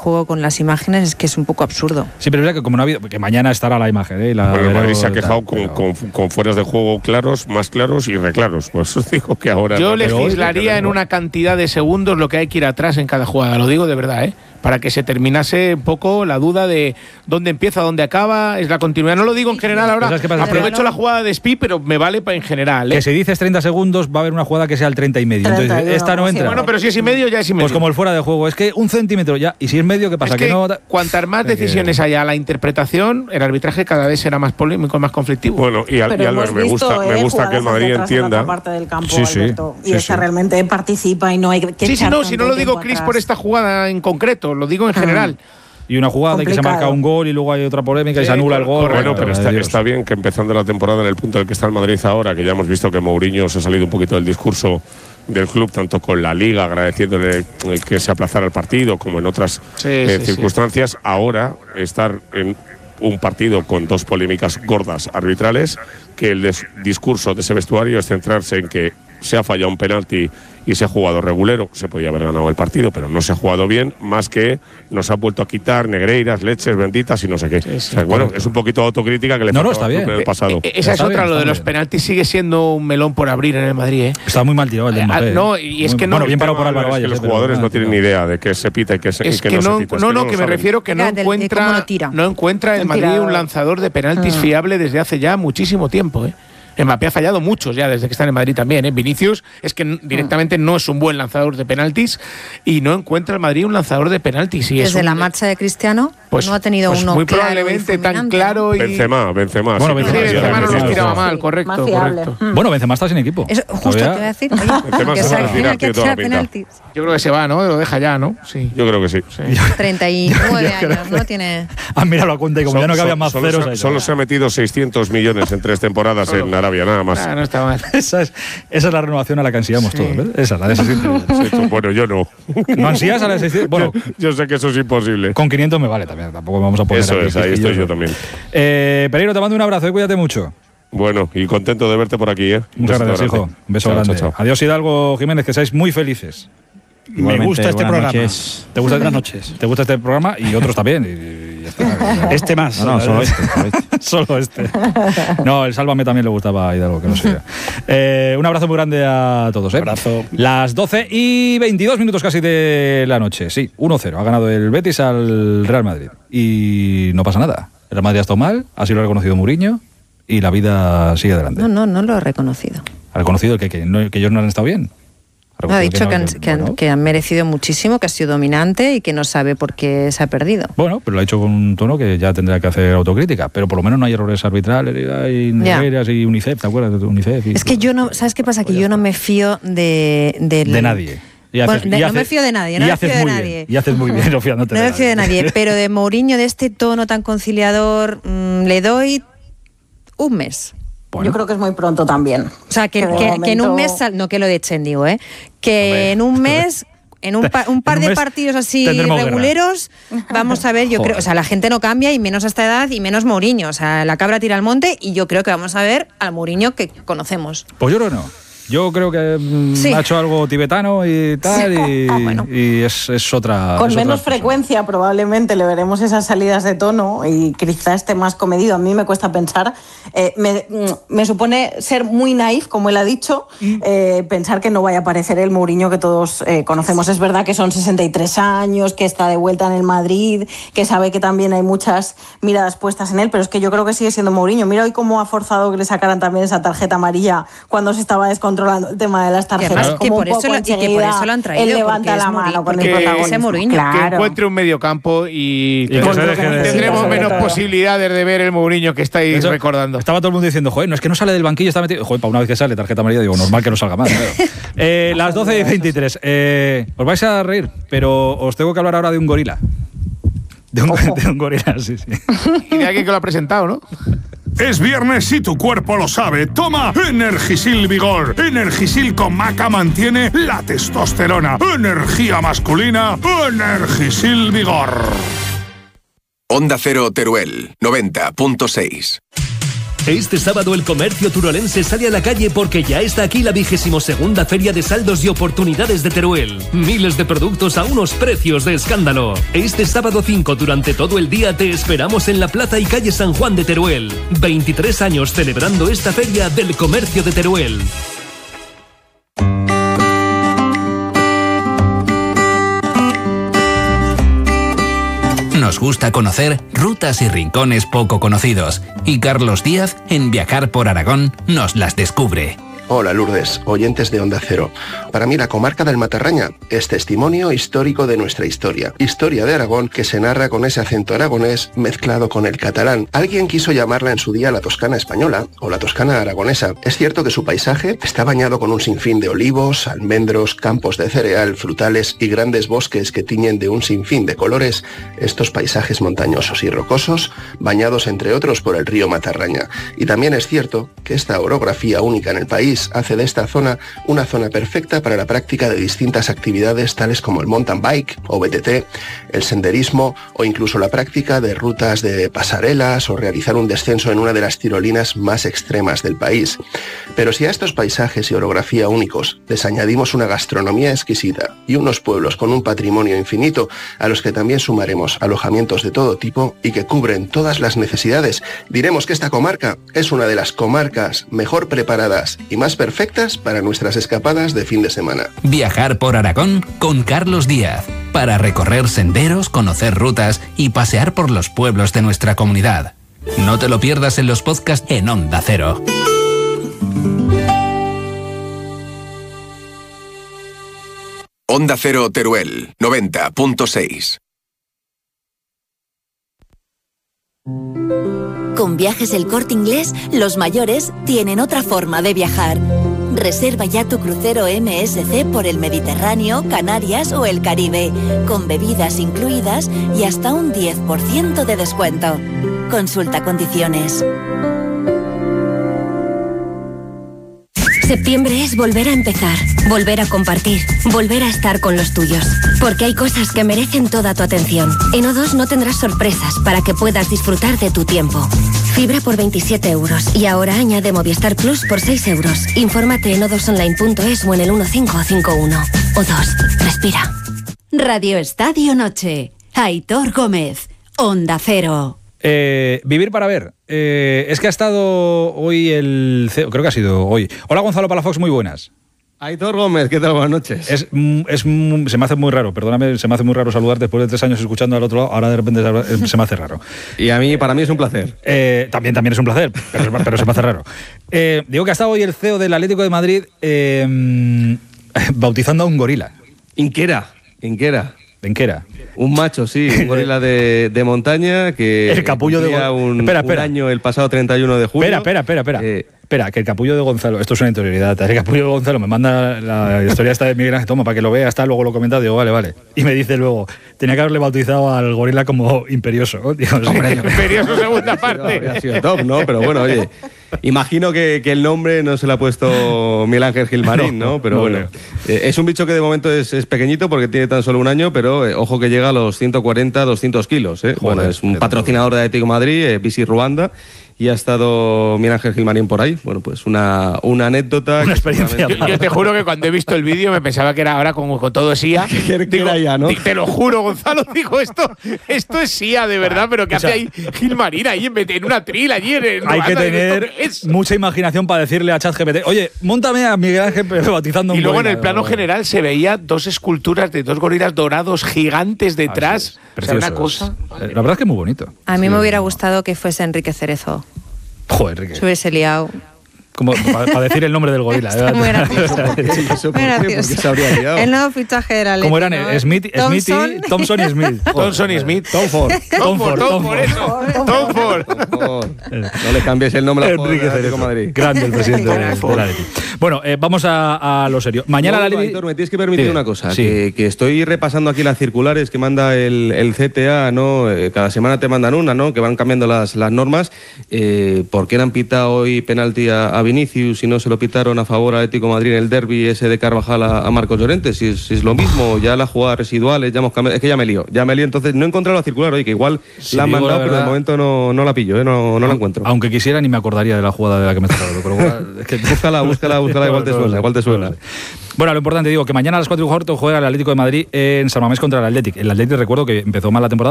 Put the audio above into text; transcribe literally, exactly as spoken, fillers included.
juego con las imágenes es que es un poco absurdo. Sí, pero es verdad que como no ha habido, que mañana estará la imagen, ¿eh? La bueno, el Madrid se ha tal, quejado pero... con, con, con fueras de juego claros, más claros y reclaros. Pues os digo que ahora... Yo no, legislaría en una cantidad de segundos lo que hay que ir atrás en cada jugada, lo digo de verdad, ¿eh? Para que se terminase un poco la duda de dónde empieza, dónde acaba, es la continuidad. No lo digo en general ahora, ¿Sabes qué pasa? aprovecho Pero, la jugada de Spi, pero me vale para en general, ¿eh? Que si dices treinta segundos va a haber una jugada que sea el treinta y medio. treinta, Entonces, no, esta no entra. Bueno, pero si es y medio, ya es y medio. Pues como el fuera de juego, es que un centímetro ya, y si es medio, ¿qué pasa? Es que, que no... cuantas más decisiones haya a la interpretación, el arbitraje cada vez será más polémico, más conflictivo. Bueno, y, al, y Albert, me gusta, me gusta que el Madrid entienda. Parte del campo, sí, sí, Alberto, sí, y esta sí. realmente participa y no hay que Sí, sí, no, echar si no tanto lo digo, tiempo Chris, atrás. por esta jugada en concreto, lo digo en general. Y una jugada y que se marca un gol y luego hay otra polémica sí, y se anula el gol. Bueno, pero está, está bien que empezando la temporada en el punto en el que está el Madrid ahora, que ya hemos visto que Mourinho se ha salido un poquito del discurso del club, tanto con la Liga, agradeciéndole que se aplazara el partido, como en otras sí, eh, sí, circunstancias, sí. Ahora estar en un partido con dos polémicas gordas arbitrales, que el discurso de ese vestuario es centrarse en que se ha fallado un penalti y se ha jugado regulero, se podía haber ganado el partido, pero no se ha jugado bien, más que nos ha vuelto a quitar negreiras, leches benditas y no sé qué. Sí, sí, o sea, bueno, es un poquito de autocrítica que le no, faltaba no, está bien. en el pasado. Eh, esa es está otra, bien, lo de bien. los penaltis sigue siendo un melón por abrir en el Madrid, ¿eh? Está muy mal tirado el de Mbappé. Eh, no, y es muy, que no. Bueno, bien parado por Álvaro Valles. Es que los eh, jugadores no tienen ni idea. idea de que se pita y que, se, Es y que, que no, no, se pita. no, Es que no, no que me saben. refiero que no Del- de encuentra, cómo lo tira. no encuentra el El Madrid tirador. un lanzador de penaltis Ah. fiable desde hace ya muchísimo tiempo, ¿eh? Mbappé ha fallado muchos ya desde que está en el Madrid también, ¿eh? Vinicius es que directamente no es un buen lanzador de penaltis y no encuentra el Madrid un lanzador de penaltis. Y Desde es un, la marcha de Cristiano pues, no ha tenido pues uno muy claro probablemente y tan fulminante, claro y Benzema, Benzema. Bueno, sí, Benzema, Sí, sí, Benzema no sí, los sí, tiraba sí. mal, correcto, Más fiable. correcto. Bueno, Benzema está sin equipo. ¿no? Es justo te Todavía. voy a decir. Benzema que se sea va a al final retirar, que tiene toda la echar pinta. penaltis. Yo creo que se va, ¿no? Lo deja ya, ¿no? Sí. Yo creo que sí. treinta y nueve años, ¿no? Tiene... Ah, mira la cuenta y como Sol- ya no cabían sol- más solo ceros. se, ahí solo está. se ha metido seiscientos millones en tres temporadas en Arabia, nada más. Ah, no está mal. Esa es, esa es la renovación a la que ansiamos Sí. todos, ¿ves? Esa es la de seiscientos millones. Sí, tú- bueno, yo no. ¿No ansías a la de seiscientos? Bueno, yo, yo sé que eso es imposible. con quinientos me vale también. Tampoco vamos a poner Eso aquí es, ahí estoy yo quisquilloso. también. Eh, Pereiro, te mando un abrazo y cuídate mucho. Bueno, y contento de verte por aquí, ¿eh? Muchas Un beso gracias, hijo. grande. Un beso Chao, grande. chao, chao. Adiós, Hidalgo Jiménez, que seáis muy felices. Me gusta este programa. Noches. ¿Te gusta, Buenas noches. ¿Te gusta este programa? Y otros también. Y, y ya está. Este más. No, no, solo este. Solo este. Solo este. No, el Sálvame también le gustaba a Hidalgo, que no sé. Eh, un abrazo muy grande a todos. ¿eh? Abrazo. Las doce y veintidós minutos casi de la noche. Sí, uno cero. Ha ganado el Betis al Real Madrid. Y no pasa nada. El Real Madrid ha estado mal, así lo ha reconocido Mourinho, y la vida sigue adelante. No, no, no lo he reconocido. ¿Ha reconocido que, que, no, que ellos no han estado bien? Ha dicho que, no, han, que, han, bueno. que han merecido muchísimo, que ha sido dominante y que no sabe por qué se ha perdido. Bueno, pero lo ha hecho con un tono que ya tendrá que hacer autocrítica, pero por lo menos no hay errores arbitrales, hay negreiras y UNICEF, ¿te acuerdas de UNICEF? Y es que yo no, ¿sabes qué pasa? Que yo no me fío de... De, de nadie. Y bueno, haces, de, y no haces, me fío de nadie, no y me haces fío de muy nadie. Bien, y haces muy bien, no fiándote no de me fío de nadie, pero de Mourinho, de este tono tan conciliador, mmm, le doy un mes. Bueno. Yo creo que es muy pronto también. O sea, que, que, momento... que en un mes, sal, no que lo echen, digo, ¿eh? Que Hombre. en un mes... En un, pa, un par un de partidos así reguleros, guerra. Vamos a ver, yo Joder. creo, o sea, la gente no cambia y menos a esta edad y menos Mourinho. O sea, la cabra tira al monte y yo creo que vamos a ver al Mourinho que conocemos. Pues yo creo que no. Yo creo que mm, sí. ha hecho algo tibetano y tal, y, ah, bueno. y es, es otra. Con es menos otra frecuencia, probablemente le veremos esas salidas de tono y quizá esté más comedido. A mí me cuesta pensar, eh, me, me supone ser muy naif, como él ha dicho, eh, pensar que no vaya a aparecer el Mourinho que todos eh, conocemos. Es verdad que son sesenta y tres años, que está de vuelta en el Madrid, que sabe que también hay muchas miradas puestas en él, pero es que yo creo que sigue siendo Mourinho. Mira hoy cómo ha forzado que le sacaran también esa tarjeta amarilla cuando se estaba descontrolando el tema de las tarjetas. Que, que, por, eso lo, y que por eso lo han traído. Él levanta la mano con el protagonismo. Claro. Que encuentre un mediocampo y, y que se deje de tendremos menos todo. posibilidades de ver el Mourinho que estáis eso, recordando. Estaba todo el mundo diciendo, joder, no es que no sale del banquillo, está metido. Joder, para una vez que sale tarjeta amarilla, digo, normal que no salga más. Claro. eh, las doce y veintitrés. Eh, os vais a reír, pero os tengo que hablar ahora de un gorila. De un, de un gorila, sí, sí. Y de alguien que lo ha presentado, ¿no? Es viernes y tu cuerpo lo sabe. Toma Energisil Vigor. Energisil con maca mantiene la testosterona. Energía masculina. Energisil Vigor. Onda Cero Teruel, noventa punto seis. Este sábado el comercio turolense sale a la calle porque ya está aquí la vigésimo segunda Feria de Saldos y Oportunidades de Teruel. Miles de productos a unos precios de escándalo. Este sábado cinco durante todo el día te esperamos en la Plaza y Calle San Juan de Teruel. veintitrés años celebrando esta feria del comercio de Teruel. Nos gusta conocer rutas y rincones poco conocidos, y Carlos Díaz, en Viajar por Aragón, nos las descubre. Hola Lourdes, oyentes de Onda Cero. Para mí la comarca del Matarraña es testimonio histórico de nuestra historia. Historia de Aragón que se narra con ese acento aragonés mezclado con el catalán. Alguien quiso llamarla en su día la Toscana española o la Toscana aragonesa. Es cierto que su paisaje está bañado con un sinfín de olivos, almendros, campos de cereal, frutales y grandes bosques que tiñen de un sinfín de colores estos paisajes montañosos y rocosos, bañados entre otros por el río Matarraña. Y también es cierto que esta orografía única en el país hace de esta zona una zona perfecta para la práctica de distintas actividades tales como el mountain bike o B T T, el senderismo o incluso la práctica de rutas de pasarelas o realizar un descenso en una de las tirolinas más extremas del país. Pero si a estos paisajes y orografía únicos les añadimos una gastronomía exquisita y unos pueblos con un patrimonio infinito a los que también sumaremos alojamientos de todo tipo y que cubren todas las necesidades, diremos que esta comarca es una de las comarcas mejor preparadas y más perfectas para nuestras escapadas de fin de semana. Viajar por Aragón con Carlos Díaz, para recorrer senderos, conocer rutas y pasear por los pueblos de nuestra comunidad. No te lo pierdas en los podcasts en Onda Cero. Onda Cero Teruel, noventa punto seis. Con Viajes El Corte Inglés, los mayores tienen otra forma de viajar. Reserva ya tu crucero M S C por el Mediterráneo, Canarias o el Caribe, con bebidas incluidas y hasta un diez por ciento de descuento. Consulta condiciones. Septiembre es volver a empezar, volver a compartir, volver a estar con los tuyos. Porque hay cosas que merecen toda tu atención. En O dos no tendrás sorpresas para que puedas disfrutar de tu tiempo. Fibra por veintisiete euros y ahora añade Movistar Plus por seis euros. Infórmate en o dos online punto es o en el uno cinco cinco uno. O dos, respira. Radio Estadio Noche. Aitor Gómez, Onda Cero. Eh, vivir para ver. Eh, es que ha estado hoy el C E O, creo que ha sido hoy. Hola Gonzalo Palafox, muy buenas. Aitor Gómez, ¿qué tal? Buenas noches. Es, es, se me hace muy raro, perdóname, se me hace muy raro saludar después de tres años escuchando al otro lado, ahora de repente se me hace raro. Y a mí, para mí es un placer. Eh, también, también es un placer, pero, pero se me hace raro. Eh, digo que ha estado hoy el C E O del Atlético de Madrid eh, bautizando a un gorila. Inquera, Inquera. ¿Inquera? Un macho, sí, un gorila de, de montaña que el capullo de Gonzalo. Un, espera, espera. un año el pasado treinta y uno de julio. Espera, espera, espera, espera. Eh, espera, que el capullo de Gonzalo, esto es una interioridad, el capullo de Gonzalo me manda la historia esta de Miguel Ángel, toma, para que lo vea, hasta luego lo comenta, digo, vale, vale. Y me dice luego, tenía que haberle bautizado al gorila como Imperioso. Digo, Hombre, sí. Imperioso segunda parte. Habría sido top, ¿no? Pero bueno, oye, imagino que, que el nombre no se lo ha puesto Miguel Ángel Gilmarín, ¿no? ¿no? Pero no, bueno, eh, es un bicho que de momento es, es pequeñito porque tiene tan solo un año, pero eh, ojo que llega a los ciento cuarenta, doscientos kilos, ¿eh? Joder, bueno, es un patrocinador de Atlético de Madrid, eh, Visi Ruanda. Y ha estado Miguel Ángel Gilmarín por ahí. Bueno, pues una, una anécdota. Una experiencia. Yo, yo te juro que cuando he visto el vídeo me pensaba que era ahora con, con todo S I A. Que digo, era ya, ¿no? Te lo juro, Gonzalo, digo, esto, esto es S I A de verdad, pero ¿qué o hace sea, ahí Gilmarín ahí en, en una tril allí en, en Hay Ruanda, que tener es? mucha imaginación para decirle a ChatGPT, oye, móntame a Miguel Ángel bautizando un Y luego gorila, en el plano o... general se veía dos esculturas de dos gorilas dorados gigantes detrás. Ah, sí, o sea, una cosa. La verdad es que es muy bonito. A mí sí, me hubiera gustado que fuese Enrique Cerezo. Joder, Enrique. Se hubiese liado. Como para pa decir el nombre del gorila. Está muy gracioso. Sí, eso Muy gracioso. se habría liado. El nuevo fichaje de la ¿Cómo eran? ¿no? Smith, Thompson. Smithy, Thompson y Smith. Thompson y Smith. Tom Ford. Tom Ford, Tom Ford, eso. Tom Ford. No le cambies el nombre a Enrique Cerezo. Madrid. Grande el presidente de, de la Leti. Bueno, eh, vamos a, a lo serio. Mañana no, la ley... Aitor, me tienes que permitir sí, una cosa, sí. que, que estoy repasando aquí las circulares que manda el, el C T A, ¿no? Eh, cada semana te mandan una, ¿no? Que van cambiando las, las normas. Eh, ¿Por qué le han pitado hoy penalti a, a Vinicius y no se lo pitaron a favor a Atlético de Madrid en el derbi ese de Carvajal a, a Marcos Llorente? Si es, si es lo mismo, ya las jugadas residuales, ya hemos cambiado. Es que ya me lío, ya me lío. Entonces no he encontrado la circular hoy, que igual si la han mandado, la pero de momento no, no la pillo, ¿eh? no, no la encuentro. Aunque quisiera, ni me acordaría de la jugada de la que me estás hablando. Pero bueno, es que... búscala, búscala, búscala, igual te suena, igual te suena. Bueno, lo importante, digo, que mañana a las cuatro y cuarto juega el Atlético de Madrid en San Mamés contra el Athletic. El Athletic, recuerdo que empezó mal la temporada,